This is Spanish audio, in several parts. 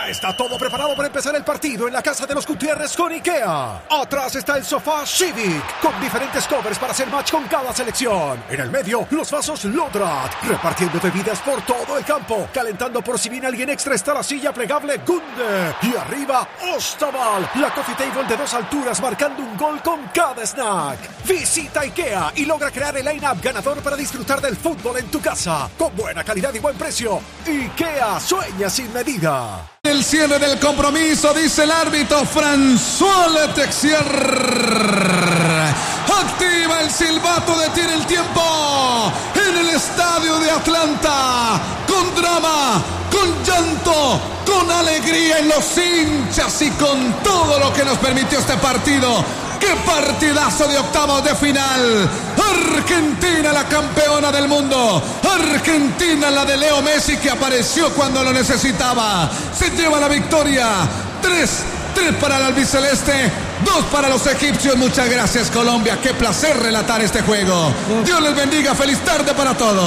Ya está todo preparado para empezar el partido en la casa de los Gutiérrez con IKEA. Atrás está el sofá Civic, con diferentes covers para hacer match con cada selección. En el medio, los vasos Lodrat, repartiendo bebidas por todo el campo. Calentando por si viene alguien extra está la silla plegable Gunde. Y arriba, Ostaval, la coffee table de 2 alturas marcando un gol con cada snack. Visita IKEA y logra crear el line-up ganador para disfrutar del fútbol en tu casa. Con buena calidad y buen precio. IKEA, sueña sin medida. El cierre del compromiso, dice el árbitro François Letexier. Activa el silbato, detiene el tiempo en el estadio de Atlanta. Con drama, con llanto, con alegría en los hinchas y con todo lo que nos permitió este partido. ¡Qué partidazo de octavos de final! Argentina, la campeona del mundo. Argentina, la de Leo Messi, que apareció cuando lo necesitaba. Se lleva la victoria. 3 para el albiceleste, 2 para los egipcios. Muchas gracias, Colombia. Qué placer relatar este juego. Dios les bendiga. Feliz tarde para todos.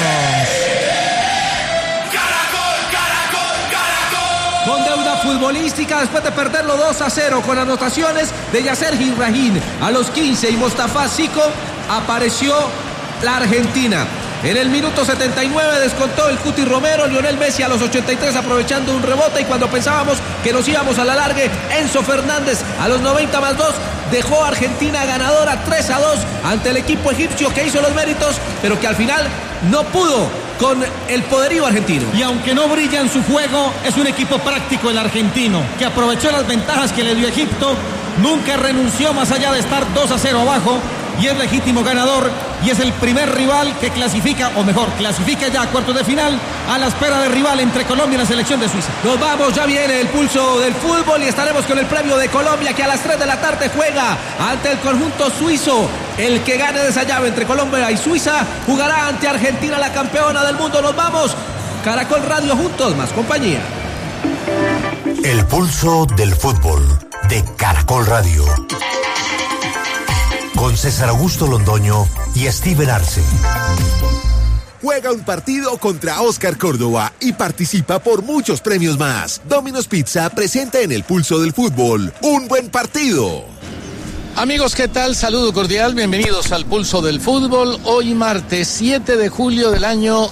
Con deuda futbolística después de perderlo 2-0 con anotaciones de Yasser Ibrahim a los 15 y Mostafa Zico, apareció la Argentina. En el minuto 79 descontó el Cuti Romero, Lionel Messi a los 83 aprovechando un rebote, y cuando pensábamos que nos íbamos a la larga, Enzo Fernández a los 90 más 2 dejó a Argentina ganadora 3-2 ante el equipo egipcio, que hizo los méritos, pero que al final no pudo con el poderío argentino. Y aunque no brilla en su juego, es un equipo práctico el argentino, que aprovechó las ventajas que le dio Egipto, nunca renunció más allá de estar 2-0 abajo, y es legítimo ganador, y es el primer rival que clasifica, o mejor, clasifica ya a cuartos de final, a la espera del rival entre Colombia y la selección de Suiza. Nos vamos, ya viene el pulso del fútbol y estaremos con el premio de Colombia, que a las 3 de la tarde juega ante el conjunto suizo. El que gane de esa llave entre Colombia y Suiza jugará ante Argentina, la campeona del mundo. Nos vamos. Caracol Radio, juntos, más compañía. El pulso del fútbol de Caracol Radio. Con César Augusto Londoño y Steven Arce. Juega un partido contra Oscar Córdoba y participa por muchos premios más. Domino's Pizza presenta en el pulso del fútbol un buen partido. Amigos, ¿qué tal? Saludo cordial, bienvenidos al Pulso del Fútbol. Hoy martes 7 de julio del año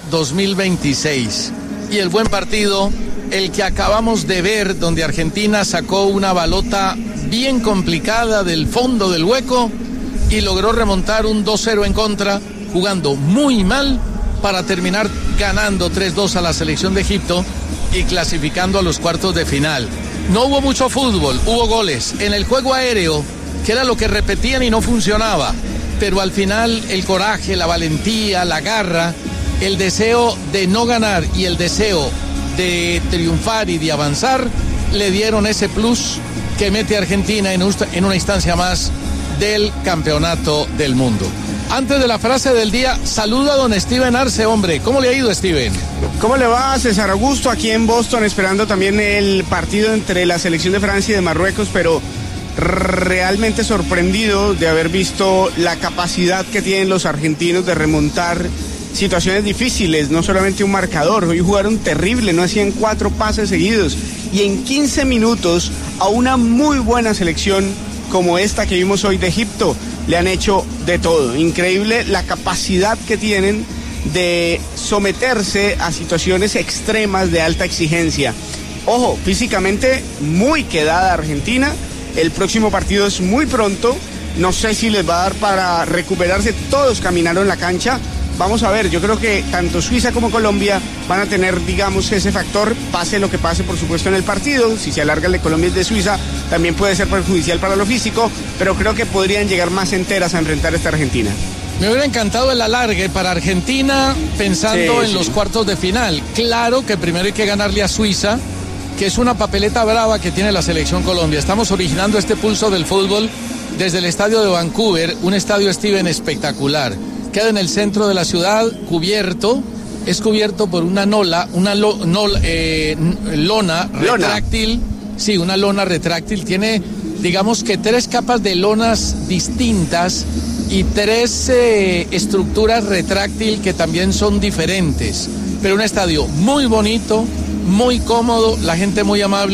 2026. Y el buen partido, el que acabamos de ver, donde Argentina sacó una balota bien complicada del fondo del hueco y logró remontar un 2-0 en contra, jugando muy mal para terminar ganando 3-2 a la selección de Egipto y clasificando a los cuartos de final. No hubo mucho fútbol, hubo goles. En el juego aéreo, que era lo que repetían y no funcionaba, pero al final el coraje, la valentía, la garra, el deseo de no ganar y el deseo de triunfar y de avanzar le dieron ese plus que mete a Argentina en una instancia más del campeonato del mundo. Antes de la frase del día, saludo a don Steven Arce, hombre. ¿Cómo le ha ido, Steven? ¿Cómo le va, César Augusto? Aquí en Boston, esperando también el partido entre la selección de Francia y de Marruecos, pero realmente sorprendido de haber visto la capacidad que tienen los argentinos de remontar situaciones difíciles, no solamente un marcador. Hoy jugaron terrible, no hacían 4 pases seguidos, y en 15 minutos a una muy buena selección como esta que vimos hoy de Egipto le han hecho de todo. Increíble la capacidad que tienen de someterse a situaciones extremas de alta exigencia. Ojo, físicamente muy quedada Argentina. El próximo partido es muy pronto, no sé si les va a dar para recuperarse. Todos caminaron la cancha. Vamos a ver, yo creo que tanto Suiza como Colombia van a tener, digamos, ese factor, pase lo que pase, por supuesto, en el partido. Si se alarga el de Colombia y el de Suiza, también puede ser perjudicial para lo físico, pero creo que podrían llegar más enteras a enfrentar a esta Argentina. Me hubiera encantado el alargue para Argentina, pensando en los cuartos de final. Claro que primero hay que ganarle a Suiza, que es una papeleta brava que tiene la selección Colombia. Estamos originando este pulso del fútbol desde el estadio de Vancouver, un estadio, Steven, espectacular. Queda en el centro de la ciudad, es cubierto por una lona retráctil. Sí, una lona retráctil. Tiene, digamos que 3 capas de lonas distintas y 3 estructuras retráctil que también son diferentes. Pero un estadio muy bonito, muy cómodo, la gente muy amable.